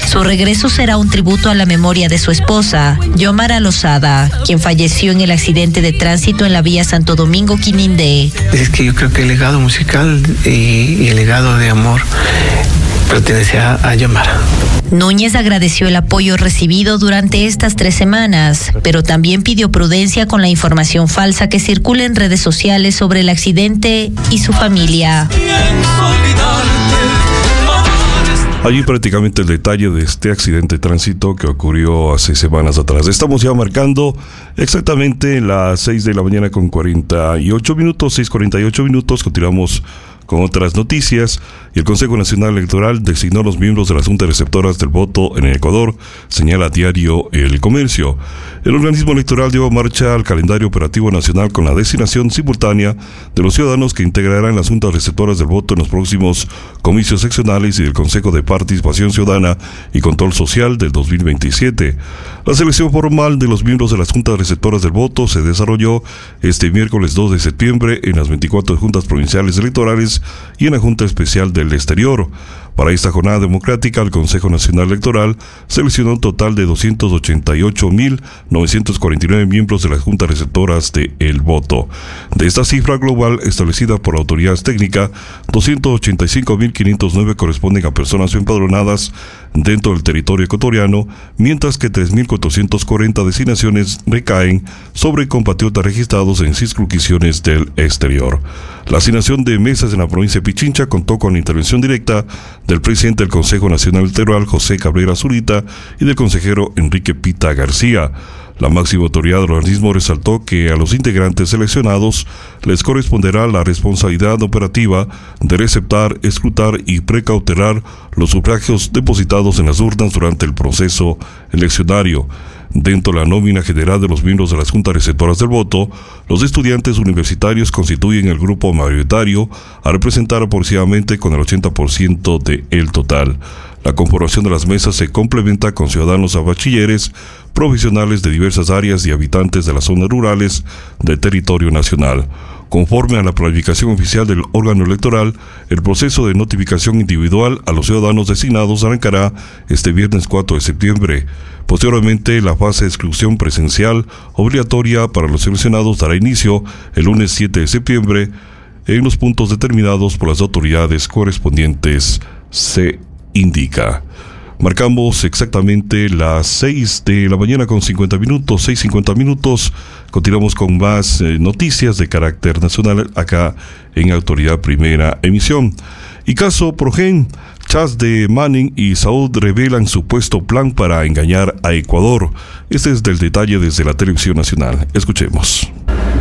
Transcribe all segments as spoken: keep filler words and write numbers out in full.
Su regreso será un tributo a la memoria de su esposa, Yomara Lozada, quien falleció en el accidente de tránsito en la vía Santo Domingo-Quinindé. Es que yo creo que el legado musical y, y el legado de amor pertenece a, a Yomara. Núñez agradeció el apoyo recibido durante estas tres semanas, pero también pidió prudencia con la información falsa que circula en redes sociales sobre el accidente y su familia. Allí prácticamente el detalle de este accidente de tránsito que ocurrió hace semanas atrás. Estamos ya marcando exactamente las seis de la mañana con cuarenta y ocho minutos, seis cuarenta y ocho minutos. Continuamos con otras noticias. Y el Consejo Nacional Electoral designó a los miembros de las juntas receptoras del voto en el Ecuador, señala diario El Comercio. El organismo electoral dio marcha al calendario operativo nacional con la designación simultánea de los ciudadanos que integrarán las juntas receptoras del voto en los próximos comicios seccionales y del Consejo de Participación Ciudadana y Control Social del dos mil veintisiete. La selección formal de los miembros de las juntas receptoras del voto se desarrolló este miércoles dos de septiembre en las veinticuatro juntas provinciales electorales y en la Junta Especial del Exterior. Para esta jornada democrática, el Consejo Nacional Electoral seleccionó un total de doscientos ochenta y ocho mil novecientos cuarenta y nueve miembros de las juntas receptoras de el voto. De esta cifra global establecida por la autoridad técnica, doscientos ochenta y cinco mil quinientos nueve corresponden a personas empadronadas dentro del territorio ecuatoriano, mientras que tres mil cuatrocientos cuarenta designaciones recaen sobre compatriotas registrados en circunscripciones del exterior. La asignación de mesas en la provincia de Pichincha contó con la intervención directa del presidente del Consejo Nacional Electoral, José Cabrera Zurita, y del consejero Enrique Pita García. La máxima autoridad del organismo resaltó que a los integrantes seleccionados les corresponderá la responsabilidad operativa de receptar, escrutar y precautelar los sufragios depositados en las urnas durante el proceso eleccionario. Dentro de la nómina general de los miembros de las juntas receptoras del voto, los estudiantes universitarios constituyen el grupo mayoritario a representar aproximadamente con el ochenta por ciento del total. La conformación de las mesas se complementa con ciudadanos a bachilleres, profesionales de diversas áreas y habitantes de las zonas rurales del territorio nacional. Conforme a la planificación oficial del órgano electoral, el proceso de notificación individual a los ciudadanos designados arrancará este viernes cuatro de septiembre. Posteriormente, la fase de exclusión presencial obligatoria para los seleccionados dará inicio el lunes siete de septiembre en los puntos determinados por las autoridades correspondientes, se indica. Marcamos exactamente las seis de la mañana con cincuenta minutos, seis cincuenta minutos. Continuamos con más eh, noticias de carácter nacional acá en Autoridad Primera Emisión. Y caso Progen, chats de Manning y Saud revelan supuesto plan para engañar a Ecuador. Este es del detalle desde la Televisión Nacional. Escuchemos.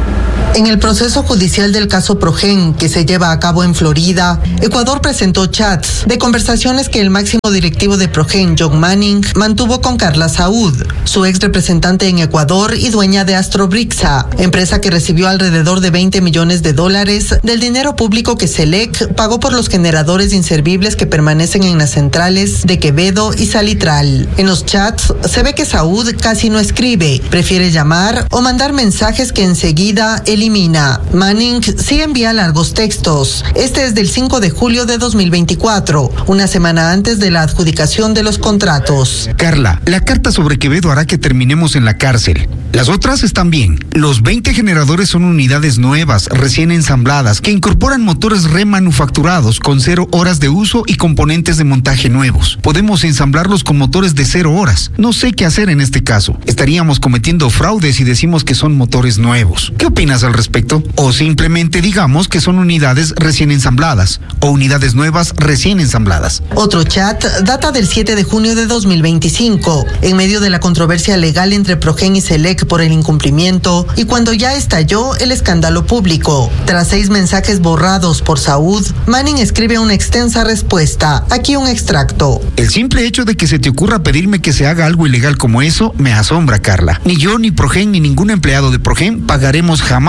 En el proceso judicial del caso Progen, que se lleva a cabo en Florida, Ecuador presentó chats de conversaciones que el máximo directivo de Progen, John Manning, mantuvo con Carla Saud, su ex representante en Ecuador y dueña de Astrobrixa, empresa que recibió alrededor de veinte millones de dólares del dinero público que Selec pagó por los generadores inservibles que permanecen en las centrales de Quevedo y Salitral. En los chats se ve que Saud casi no escribe, prefiere llamar o mandar mensajes que enseguida elimina. Manning sí envía largos textos. Este es del cinco de julio de dos mil veinticuatro, una semana antes de la adjudicación de los contratos. Carla, la carta sobre Quevedo hará que terminemos en la cárcel. Las otras están bien. Los veinte generadores son unidades nuevas, recién ensambladas, que incorporan motores remanufacturados con cero horas de uso y componentes de montaje nuevos. Podemos ensamblarlos con motores de cero horas. No sé qué hacer en este caso. Estaríamos cometiendo fraude si decimos que son motores nuevos. ¿Qué opinas al respecto? O simplemente digamos que son unidades recién ensambladas o unidades nuevas recién ensambladas. Otro chat data del siete de junio de dos mil veinticinco, en medio de la controversia legal entre Progen y Selec por el incumplimiento y cuando ya estalló el escándalo público. Tras seis mensajes borrados por Saud, Manning escribe una extensa respuesta. Aquí un extracto. El simple hecho de que se te ocurra pedirme que se haga algo ilegal como eso me asombra, Carla. Ni yo, ni Progen, ni ningún empleado de Progen pagaremos jamás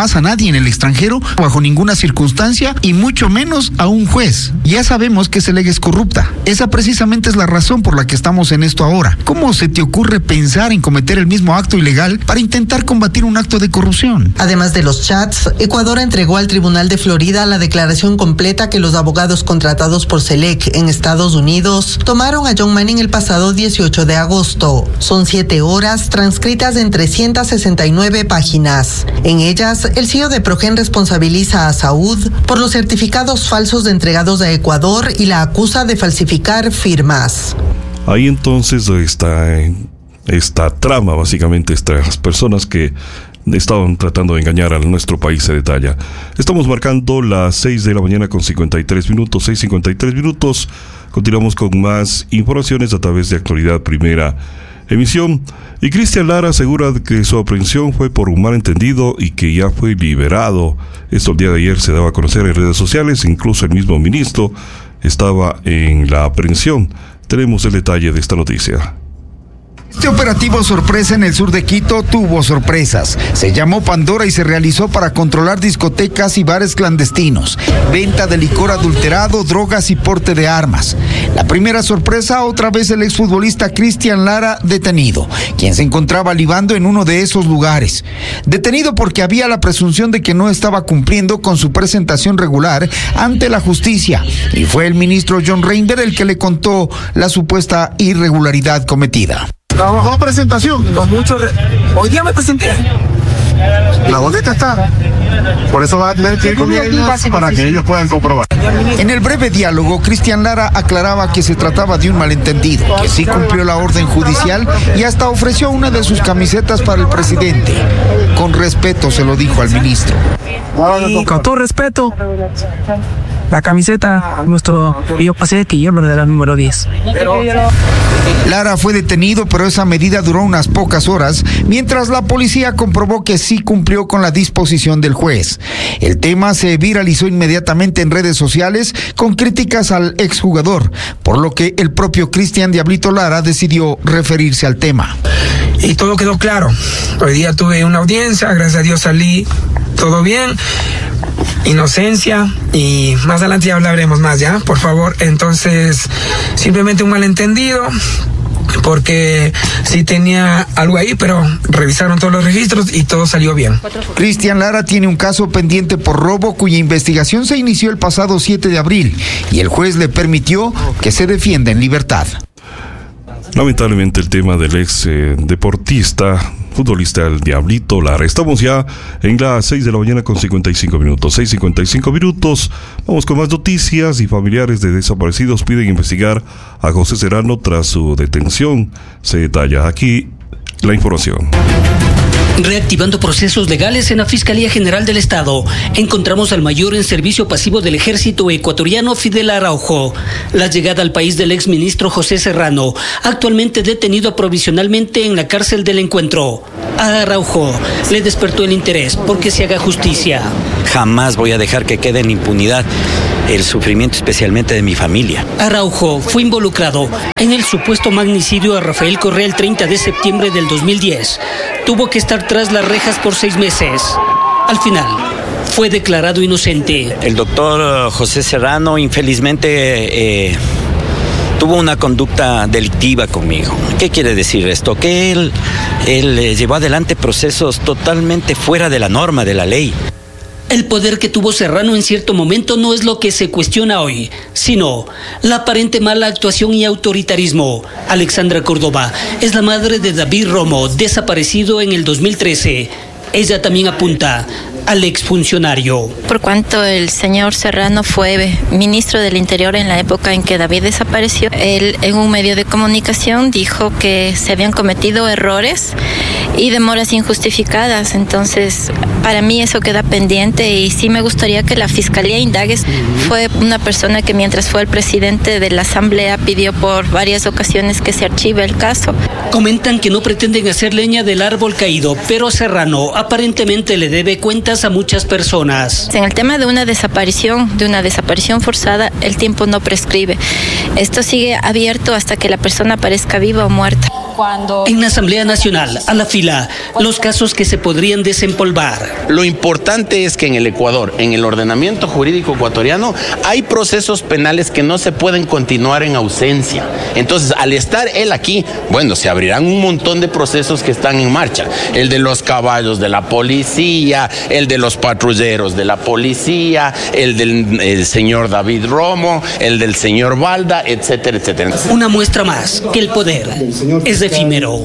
más a nadie en el extranjero, bajo ninguna circunstancia, y mucho menos a un juez. Ya sabemos que Celeg es corrupta. Esa precisamente es la razón por la que estamos en esto ahora. ¿Cómo se te ocurre pensar en cometer el mismo acto ilegal para intentar combatir un acto de corrupción? Además de los chats, Ecuador entregó al Tribunal de Florida la declaración completa que los abogados contratados por Celeg en Estados Unidos tomaron a John Manning el pasado dieciocho de agosto. Son siete horas transcritas en trescientas sesenta y nueve páginas. En ellas, el C E O de Progen responsabiliza a Saúd por los certificados falsos entregados a Ecuador y la acusa de falsificar firmas. Ahí entonces está esta trama, básicamente, estas personas que estaban tratando de engañar a nuestro país, se detalla. Estamos marcando las seis de la mañana con cincuenta y tres minutos, seis cincuenta y tres minutos. Continuamos con más informaciones a través de Actualidad Primera Emisión. Y Cristian Lara asegura que su aprehensión fue por un malentendido y que ya fue liberado. Esto el día de ayer se daba a conocer en redes sociales, incluso el mismo ministro estaba en la aprehensión. Tenemos el detalle de esta noticia. Este operativo sorpresa en el sur de Quito tuvo sorpresas. Se llamó Pandora y se realizó para controlar discotecas y bares clandestinos, venta de licor adulterado, drogas y porte de armas. La primera sorpresa, otra vez el exfutbolista Cristian Lara detenido, quien se encontraba libando en uno de esos lugares. Detenido porque había la presunción de que no estaba cumpliendo con su presentación regular ante la justicia. Y fue el ministro John Reinberg el que le contó la supuesta irregularidad cometida. Trabajó presentación, con mucho re... Hoy día me presenté. La boleta está. Por eso va a tener que ir con ellos para que ellos puedan comprobar. En el breve diálogo, Cristian Lara aclaraba que se trataba de un malentendido, que sí cumplió la orden judicial y hasta ofreció una de sus camisetas para el presidente. Con respeto se lo dijo al ministro. Y con todo respeto, la camiseta, nuestro, yo pasé que yo lo de la número diez. Lara fue detenido, pero esa medida duró unas pocas horas, mientras la policía comprobó que sí cumplió con la disposición del juez. El tema se viralizó inmediatamente en redes sociales con críticas al exjugador, por lo que el propio Cristian Diablito Lara decidió referirse al tema. Y todo quedó claro. Hoy día tuve una audiencia, gracias a Dios salí todo bien, inocencia, y más adelante ya hablaremos más, ¿ya? Por favor, entonces, simplemente un malentendido, porque sí tenía algo ahí, pero revisaron todos los registros y todo salió bien. Cristian Lara tiene un caso pendiente por robo cuya investigación se inició el pasado siete de abril y el juez le permitió que se defienda en libertad. Lamentablemente el tema del ex eh, deportista, futbolista el Diablito Lara. Estamos ya en las seis de la mañana con cincuenta y cinco minutos, seis cincuenta y cinco minutos. Vamos con más noticias. Y familiares de desaparecidos piden investigar a José Serrano tras su detención. Se detalla aquí la información. Reactivando procesos legales en la Fiscalía General del Estado, encontramos al mayor en servicio pasivo del ejército ecuatoriano, Fidel Araujo. La llegada al país del exministro José Serrano, actualmente detenido provisionalmente en la cárcel del Encuentro. A Araujo le despertó el interés porque se haga justicia. Jamás voy a dejar que quede en impunidad el sufrimiento, especialmente de mi familia. Araujo fue involucrado en el supuesto magnicidio a Rafael Correa el treinta de septiembre del dos mil diez. Tuvo que estar tras las rejas por seis meses. Al final, fue declarado inocente. El doctor José Serrano, infelizmente, eh, tuvo una conducta delictiva conmigo. ¿Qué quiere decir esto? Que él, él eh, llevó adelante procesos totalmente fuera de la norma, de la ley. El poder que tuvo Serrano en cierto momento no es lo que se cuestiona hoy, sino la aparente mala actuación y autoritarismo. Alexandra Córdoba es la madre de David Romo, desaparecido en el dos mil trece. Ella también apunta al exfuncionario. Por cuanto el señor Serrano fue ministro del Interior en la época en que David desapareció, él en un medio de comunicación dijo que se habían cometido errores y demoras injustificadas. Entonces, para mí eso queda pendiente y sí me gustaría que la Fiscalía indague. Fue una persona que mientras fue el presidente de la Asamblea pidió por varias ocasiones que se archive el caso. Comentan que no pretenden hacer leña del árbol caído, pero Serrano aparentemente le debe cuentas a muchas personas. En el tema de una desaparición, de una desaparición forzada, el tiempo no prescribe. Esto sigue abierto hasta que la persona aparezca viva o muerta. cuando... En la Asamblea Nacional, a la fila, los casos que se podrían desempolvar. Lo importante es que en el Ecuador, en el ordenamiento jurídico ecuatoriano, hay procesos penales que no se pueden continuar en ausencia. Entonces, al estar él aquí, bueno, se abrirán un montón de procesos que están en marcha. El de los caballos de la policía, el de los patrulleros de la policía, el del el señor David Romo, el del señor Valda, etcétera, etcétera. Una muestra más que el poder es efímero,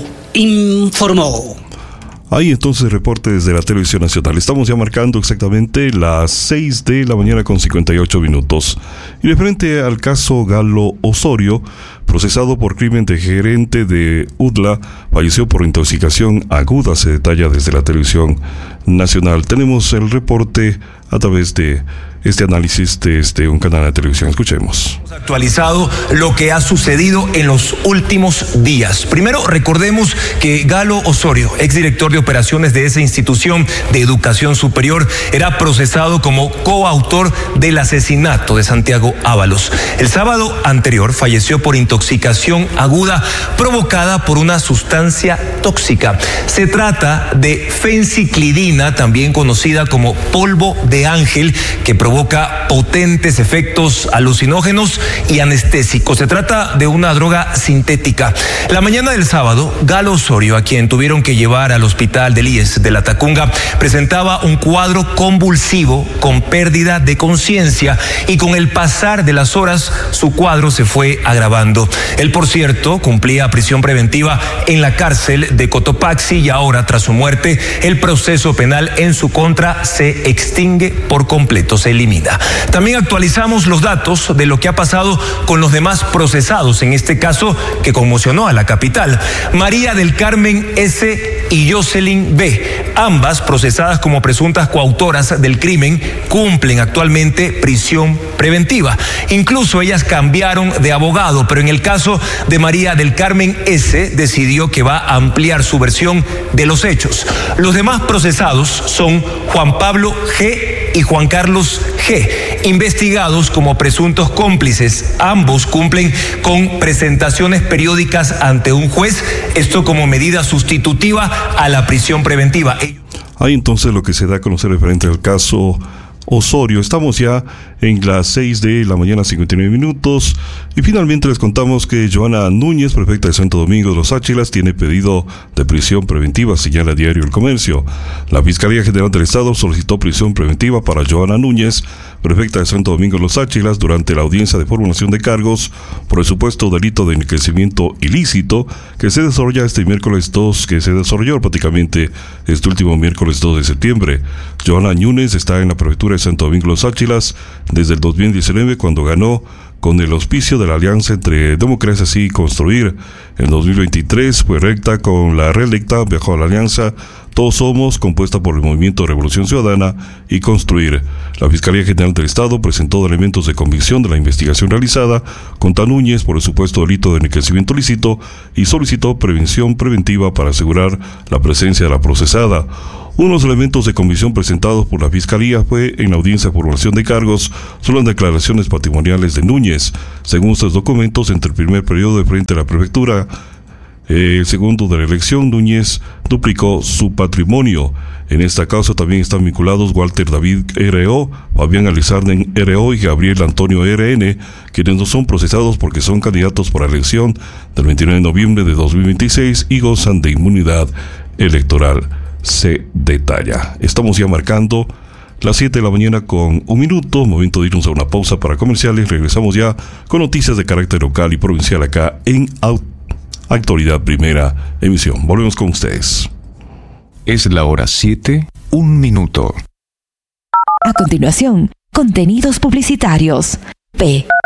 informó. Ahí entonces reporte desde la Televisión Nacional. Estamos ya marcando exactamente las seis de la mañana con cincuenta y ocho minutos. Y referente al caso Galo Osorio, procesado por crimen de gerente de U D L A, falleció por intoxicación aguda, se detalla desde la Televisión Nacional. Tenemos el reporte a través de este análisis de este, un canal de televisión. Escuchemos. Hemos actualizado lo que ha sucedido en los últimos días. Primero, recordemos que Galo Osorio, exdirector de operaciones de esa institución de educación superior, era procesado como coautor del asesinato de Santiago Ábalos. El sábado anterior falleció por intoxicación aguda provocada por una sustancia tóxica. Se trata de fenciclidina, también conocida como polvo de ángel, que provoca provoca potentes efectos alucinógenos y anestésicos. Se trata de una droga sintética. La mañana del sábado, Galo Osorio, a quien tuvieron que llevar al hospital del I E S de La Tacunga, presentaba un cuadro convulsivo con pérdida de conciencia y con el pasar de las horas su cuadro se fue agravando. Él, por cierto, cumplía prisión preventiva en la cárcel de Cotopaxi y ahora, tras su muerte, el proceso penal en su contra se extingue por completo, se elimina. También actualizamos los datos de lo que ha pasado con los demás procesados en este caso que conmocionó a la capital. María del Carmen S. y Jocelyn B., ambas procesadas como presuntas coautoras del crimen, cumplen actualmente prisión preventiva. Incluso ellas cambiaron de abogado, pero en el caso de María del Carmen S. decidió que va a ampliar su versión de los hechos. Los demás procesados son Juan Pablo G. y Juan Carlos G., investigados como presuntos cómplices. Ambos cumplen con presentaciones periódicas ante un juez, esto como medida sustitutiva a la prisión preventiva. Ahí entonces lo que se da a conocer referente al caso Osorio. Estamos ya en las seis de la mañana, cincuenta y nueve minutos. Y finalmente les contamos que Joana Núñez, prefecta de Santo Domingo de los Áchilas, tiene pedido de prisión preventiva, señala Diario El Comercio. La Fiscalía General del Estado solicitó prisión preventiva para Joana Núñez, prefecta de Santo Domingo de los Áchilas, durante la audiencia de formulación de cargos por el supuesto delito de enriquecimiento ilícito que se desarrolla este miércoles dos, que se desarrolló prácticamente este último miércoles dos de septiembre. Joana Núñez está en la prefectura de Santo Domingo de los Áchilas desde el dos mil diecinueve, cuando ganó con el auspicio de la alianza entre Democracia y Construir. En dos mil veintitrés fue recta con la reelecta bajo la alianza Todos Somos, compuesta por el Movimiento Revolución Ciudadana y Construir. La Fiscalía General del Estado presentó elementos de convicción de la investigación realizada contra Núñez por el supuesto delito de enriquecimiento ilícito y solicitó prevención preventiva para asegurar la presencia de la procesada. Unos elementos de convicción presentados por la Fiscalía fue en la audiencia de formulación de cargos sobre las declaraciones patrimoniales de Núñez. Según estos documentos, entre el primer periodo de frente a la prefectura, eh, el segundo de la elección, Núñez duplicó su patrimonio. En esta causa también están vinculados Walter David R O, Fabián Alizarden R O y Gabriel Antonio R N, quienes no son procesados porque son candidatos para la elección del veintinueve de noviembre de dos mil veintiséis y gozan de inmunidad electoral. Se detalla. Estamos ya marcando las siete de la mañana con un minuto, momento de irnos a una pausa para comerciales. Regresamos ya con noticias de carácter local y provincial acá en Actualidad Primera Emisión. Volvemos con ustedes. Es la hora siete, un minuto. A continuación, contenidos publicitarios. P.